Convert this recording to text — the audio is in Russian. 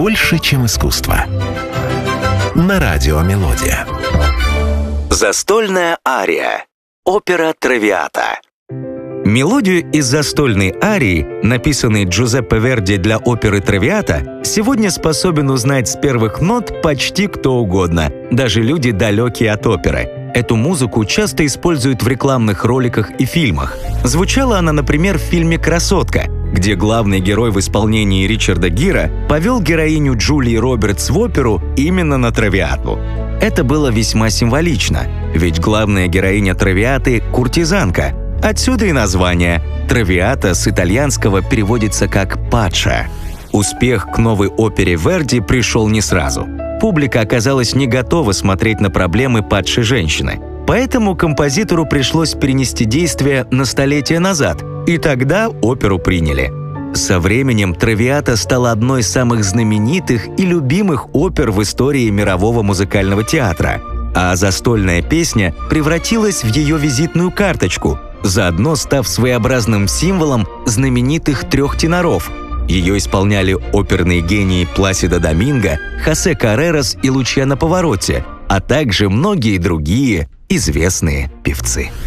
больше, чем искусство. На радио «Мелодия». Застольная ария. Опера «Травиата». Мелодию из застольной арии, написанной Джузеппе Верди для оперы «Травиата», сегодня способен узнать с первых нот почти кто угодно, даже люди, далекие от оперы. Эту музыку часто используют в рекламных роликах и фильмах. Звучала она, например, в фильме «Красотка», где главный герой в исполнении Ричарда Гира повел героиню Джулии Робертс в оперу именно на «Травиату». Это было весьма символично, ведь главная героиня «Травиаты» — куртизанка. Отсюда и название. «Травиата» с итальянского переводится как «падшая». Успех к новой опере Верди пришел не сразу. Публика оказалась не готова смотреть на проблемы падшей женщины. Поэтому композитору пришлось перенести действие на столетие назад, и тогда оперу приняли. Со временем «Травиата» стала одной из самых знаменитых и любимых опер в истории мирового музыкального театра, а застольная песня превратилась в ее визитную карточку, заодно став своеобразным символом знаменитых трех теноров. Ее исполняли оперные гении Пласидо Доминго, Хосе Каррерас и Лучиано Паваротти, а также многие другие известные певцы.